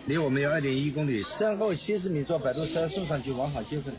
离我们有2.1公里，身后70米坐摆渡车送上去往返积分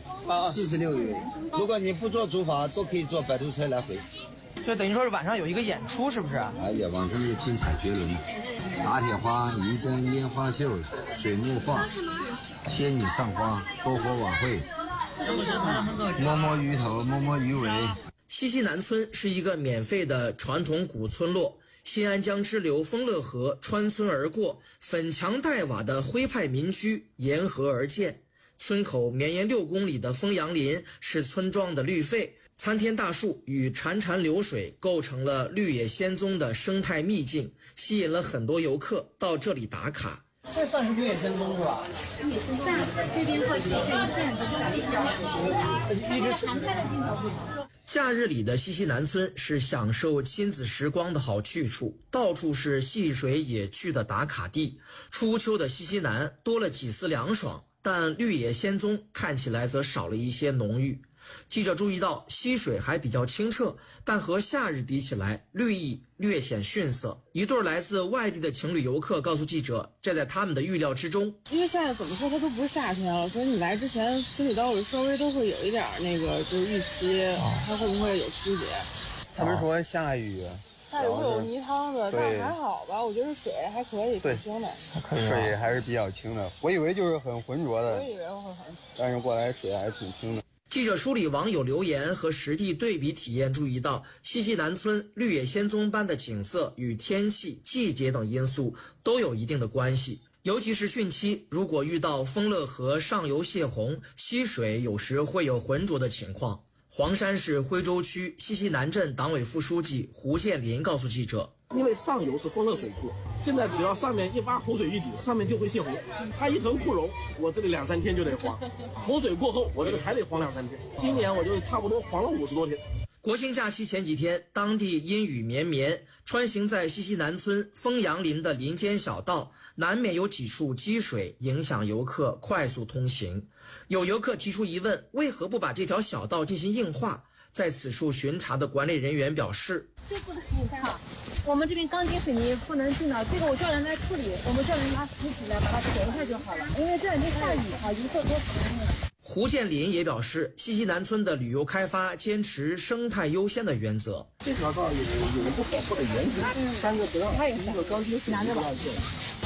46元。如果你不坐竹筏，都可以坐摆渡车来回。 就等于说是晚上有一个演出，是不是？ 哎呀，晚上就精彩绝伦，打铁花、鱼灯、烟花秀、水墨画、仙女上花、篝火晚会，摸摸鱼头，摸摸鱼尾。 西溪南村是一个免费的传统古村落，新安江支流丰乐河穿村而过，粉墙黛瓦的徽派民居沿河而建。村口绵延6公里的枫杨林是村庄的绿肺，参天大树与潺潺流水构成了绿野仙踪的生态秘境，吸引了很多游客到这里打卡。 这算是绿野仙踪是吧？ 算这边过去这一片都是一直常态的镜头不同。 假日里的西溪南村是享受亲子时光的好去处，到处是戏水野趣的打卡地。初秋的西溪南多了几丝凉爽，但绿野仙踪看起来则少了一些浓郁。记者注意到溪水还比较清澈，但和夏日比起来，绿意略显逊色。一对来自外地的情侣游客告诉记者，这在他们的预料之中。 因为现在怎么说它都不是夏天了，所以你来之前心里稍微都会有一点那个就是预期，它会不会有区别？ 他们说下雨。 下雨会有泥汤子，但还好吧，我觉得水还可以，挺清的。 水还是比较清的，我以为就是很浑浊的， 我以为会很， 但是过来水还是挺清的。 记者梳理网友留言和实地对比体验，注意到西溪南村绿野仙踪般的景色与天气、季节等因素都有一定的关系。尤其是汛期，如果遇到丰乐河上游泄洪，溪水有时会有浑浊的情况。黄山市徽州区西溪南镇党委副书记胡建林告诉记者， 因为上游是丰乐水库，现在只要上面一挖洪水预警，上面就会泄洪。它一横库容，我这里2-3天就得黄。洪水过后，我这里还得黄2-3天。今年我就差不多黄了50多天。 国庆假期前几天，当地阴雨绵绵，穿行在西溪南村枫杨林的林间小道，难免有几处积水，影响游客快速通行。有游客提出疑问，为何不把这条小道进行硬化？在此处巡查的管理人员表示， 这不能硬化，我们这边钢筋水泥不能进的，这个我叫人来处理，我们叫人拿石子来把它填一下就好了。因为这两天下雨啊，游客多。 胡建林也表示，西溪南村的旅游开发坚持生态优先的原则。 这条道有一个保护的原则，3个不让，第一个钢筋水泥不让进，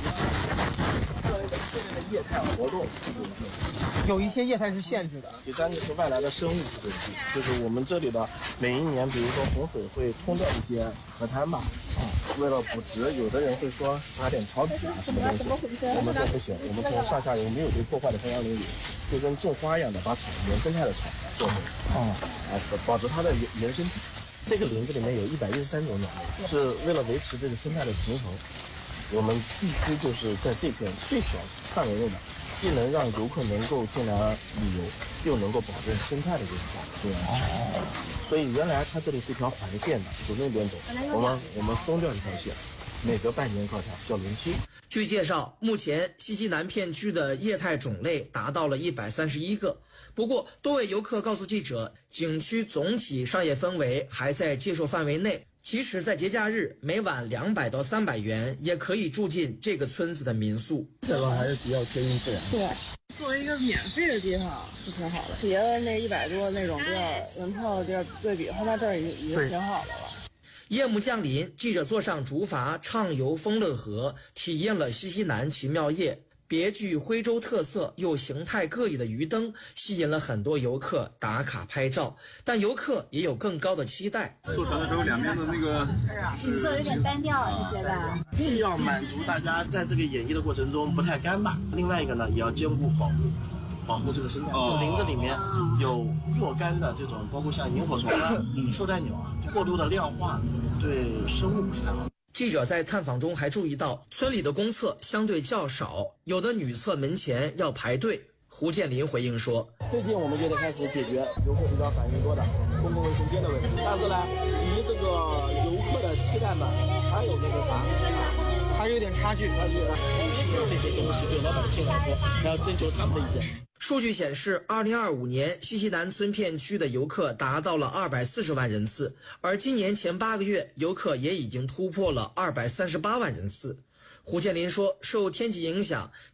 这边的业态活动有一些业态是限制的。 第3个是外来的生物问题，就是我们这里的每一年，比如说洪水会冲掉一些河滩吧，为了补植，有的人会说撒点草底啊什么东西，我们这不行，我们从上下游没有被破坏的枫杨林里，就跟种花一样的把草原生态的草做回来，保持它的原生体。这个林子里面有113种鸟类，是为了维持这个生态的平衡，我们必须就是在这片最小范围内的，既能让游客能够进来旅游，又能够保证生态的这种多样性。所以原来它这里是一条环线的，从那边走，我们松掉一条线，每隔半年高条叫轮休。 据介绍，目前西溪南片区的业态种类达到了131个。不过，多位游客告诉记者，景区总体商业氛围还在接受范围内，即使在节假日，每晚200到300元也可以住进这个村子的民宿。 这个还是比较贴近自然。 对，作为一个免费的地方是挺好的，别的那100多那种比较门票的地儿对比，那这儿已经挺好的了。 夜幕降临，记者坐上竹筏畅游丰乐河，体验了西溪南奇妙夜。别具徽州特色又形态各异的鱼灯吸引了很多游客打卡拍照，但游客也有更高的期待。 坐船的时候两边的那个景色有点单调，你觉得？ 既要满足大家在这个演绎的过程中不太干巴，另外一个呢也要兼顾保护这个生态。这林子里面有若干的这种，包括像萤火虫啊、绶带鸟啊，过度的量化对生物不是太好。 记者在探访中还注意到，村里的公厕相对较少，有的女厕门前要排队。胡建林回应说， 最近我们就得开始解决游客比较反映多的公共卫生间的问题，但是呢，离这个游客的期待呢，还有那个啥， 还是有点差距。 这些东西对老百姓来说，还要征求他们的意见。 数据显示，2025年西溪南村片区的游客达到了240万人次，而今年前8个月，游客也已经突破了238万人次。胡建林说，受天气影响，